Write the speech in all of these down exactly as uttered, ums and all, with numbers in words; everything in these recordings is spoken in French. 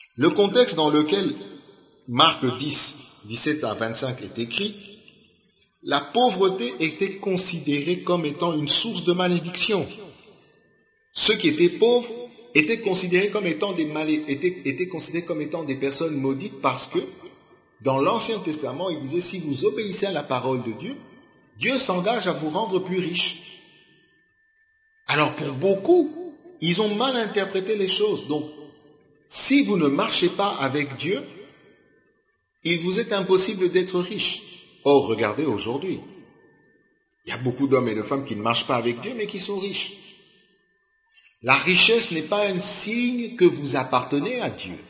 Le contexte dans lequel Marc dix, dix-sept à vingt-cinq est écrit, la pauvreté était considérée comme étant une source de malédiction. Ceux qui étaient pauvres étaient considérés comme étant des, malé- étaient, étaient considérés comme étant des personnes maudites parce que dans l'Ancien Testament, il disait, si vous obéissez à la parole de Dieu, Dieu s'engage à vous rendre plus riches. Alors pour beaucoup, ils ont mal interprété les choses. Donc, si vous ne marchez pas avec Dieu, il vous est impossible d'être riche. Or, regardez aujourd'hui, il y a beaucoup d'hommes et de femmes qui ne marchent pas avec Dieu, mais qui sont riches. La richesse n'est pas un signe que vous appartenez à Dieu.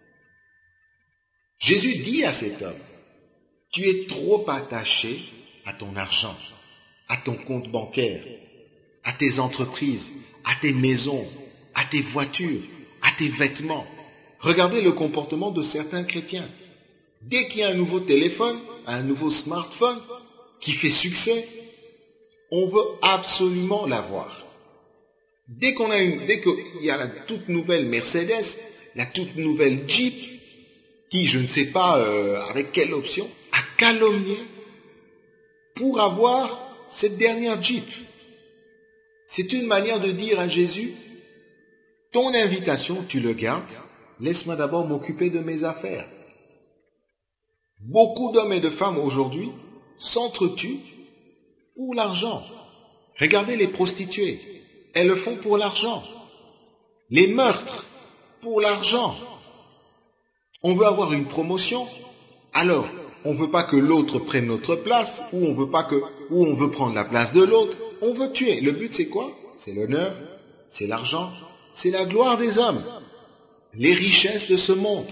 Jésus dit à cet homme, tu es trop attaché à ton argent, à ton compte bancaire, à tes entreprises, à tes maisons, à tes voitures, à tes vêtements. Regardez le comportement de certains chrétiens. Dès qu'il y a un nouveau téléphone, un nouveau smartphone qui fait succès, on veut absolument l'avoir. Dès qu'on a une, dès qu'il y a la toute nouvelle Mercedes, la toute nouvelle Jeep, qui, je ne sais pas euh, avec quelle option, a calomnié pour avoir cette dernière Jeep. C'est une manière de dire à Jésus, ton invitation, tu le gardes, laisse-moi d'abord m'occuper de mes affaires. Beaucoup d'hommes et de femmes aujourd'hui s'entretuent pour l'argent. Regardez les prostituées, elles le font pour l'argent. Les meurtres, pour l'argent. On veut avoir une promotion, alors on ne veut pas que l'autre prenne notre place, ou on veut pas que, ou on veut prendre la place de l'autre, on veut tuer. Le but c'est quoi? C'est l'honneur, c'est l'argent, c'est la gloire des hommes, les richesses de ce monde.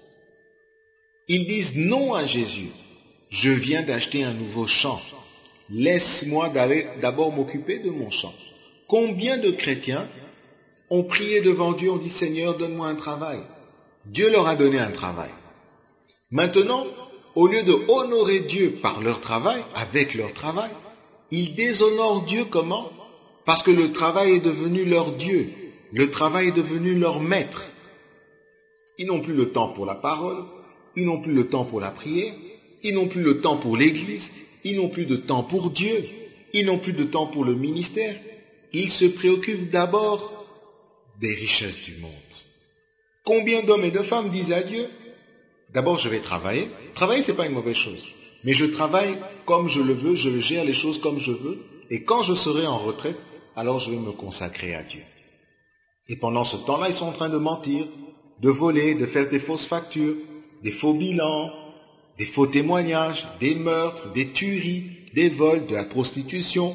Ils disent non à Jésus. Je viens d'acheter un nouveau champ. Laisse-moi d'abord m'occuper de mon champ. Combien de chrétiens ont prié devant Dieu, ont dit Seigneur, donne-moi un travail. Dieu leur a donné un travail. Maintenant, au lieu de honorer Dieu par leur travail, avec leur travail, ils déshonorent Dieu comment? Parce que le travail est devenu leur Dieu. Le travail est devenu leur maître. Ils n'ont plus le temps pour la parole, ils n'ont plus le temps pour la prière, ils n'ont plus le temps pour l'église, ils n'ont plus de temps pour Dieu, ils n'ont plus de temps pour le ministère. Ils se préoccupent d'abord des richesses du monde. Combien d'hommes et de femmes disent à Dieu, d'abord je vais travailler. Travailler, c'est pas une mauvaise chose. Mais je travaille comme je le veux, je gère les choses comme je veux, et quand je serai en retraite, alors je vais me consacrer à Dieu. Et pendant ce temps-là, ils sont en train de mentir, de voler, de faire des fausses factures, des faux bilans, des faux témoignages, des meurtres, des tueries, des vols, de la prostitution,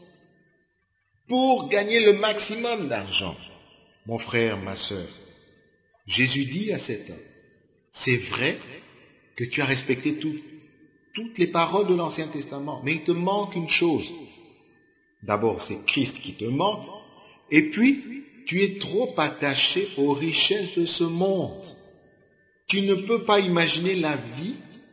pour gagner le maximum d'argent. Mon frère, ma sœur, Jésus dit à cet homme, c'est vrai que tu as respecté tout, toutes les paroles de l'Ancien Testament, mais il te manque une chose. D'abord, c'est Christ qui te manque, et puis, tu es trop attaché aux richesses de ce monde. Tu ne peux pas imaginer la vie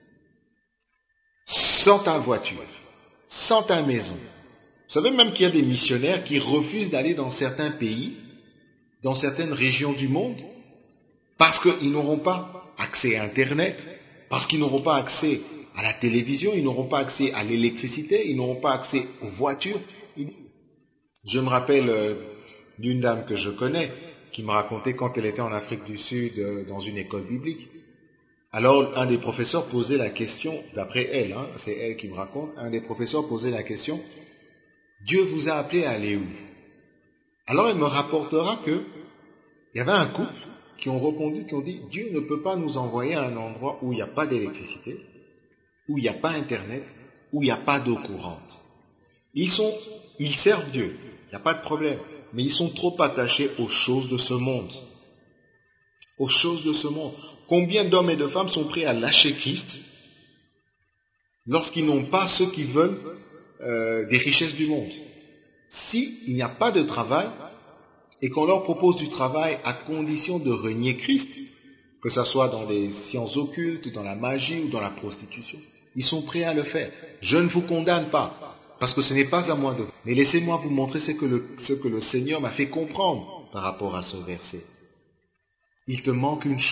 sans ta voiture, sans ta maison. Vous savez même qu'il y a des missionnaires qui refusent d'aller dans certains pays, dans certaines régions du monde, parce qu'ils n'auront pas accès à Internet, parce qu'ils n'auront pas accès à la télévision, ils n'auront pas accès à l'électricité, ils n'auront pas accès aux voitures. Je me rappelle euh, d'une dame que je connais, qui me racontait quand elle était en Afrique du Sud, euh, dans une école biblique. Alors, un des professeurs posait la question, d'après elle, hein, c'est elle qui me raconte, un des professeurs posait la question, Dieu vous a appelé à aller où? Alors, elle me rapportera que il y avait un couple qui ont répondu, qui ont dit, Dieu ne peut pas nous envoyer à un endroit où il n'y a pas d'électricité, où il n'y a pas Internet, où il n'y a pas d'eau courante. Ils sont, ils servent Dieu, il n'y a pas de problème, mais ils sont trop attachés aux choses de ce monde. Aux choses de ce monde. Combien d'hommes et de femmes sont prêts à lâcher Christ lorsqu'ils n'ont pas ce qu'ils veulent euh, des richesses du monde? S'il n'y a pas de travail et qu'on leur propose du travail à condition de renier Christ, que ce soit dans les sciences occultes, dans la magie ou dans la prostitution, ils sont prêts à le faire. Je ne vous condamne pas, parce que ce n'est pas à moi de... Mais laissez-moi vous montrer ce que le, ce que le Seigneur m'a fait comprendre par rapport à ce verset. Il te manque une chose.